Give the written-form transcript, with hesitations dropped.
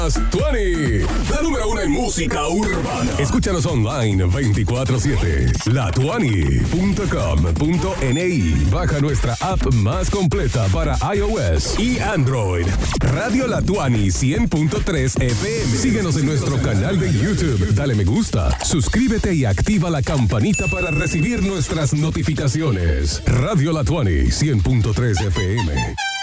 Tuani, la número 1 en música urbana. Escúchanos online 24/7. latuani.com.ni. Baja nuestra app más completa para iOS y Android. Radio La Tuani 100.3 FM. Síguenos en nuestro canal de YouTube. Dale me gusta, suscríbete y activa la campanita para recibir nuestras notificaciones. Radio La Tuani 100.3 FM.